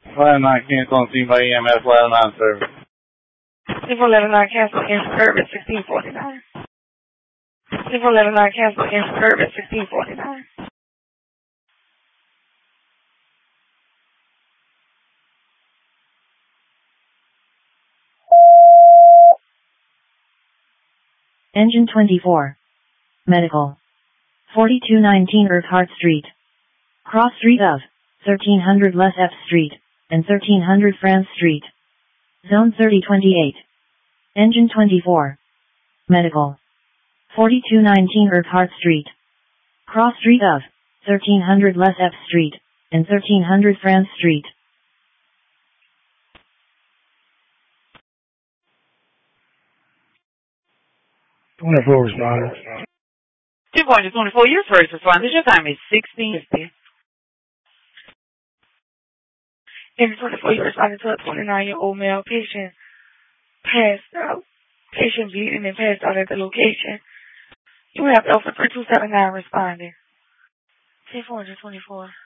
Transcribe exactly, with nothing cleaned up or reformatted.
Ladder nine cancel on scene by E M S, ladder nine service. ten four eleven nine cancel against service, sixteen forty-nine. ten four eleven nine cancel against service, sixteen forty-nine. Engine twenty-four. Medical. forty-two nineteen Urquhart Street. Cross street of thirteen hundred Les F Street and thirteen hundred France Street. Zone thirty twenty-eight. Engine twenty-four. Medical. forty-two nineteen Urquhart Street. Cross street of thirteen hundred Les F Street and thirteen hundred France Street. twenty-four responders. two point twenty-four, your first responders. Your time is sixteen fifty. Engine twenty-four, you responded to a twenty-nine-year-old male patient passed out. Patient bleeding and passed out at the location. You have Alpha three two seven nine responding. ten four twenty-four.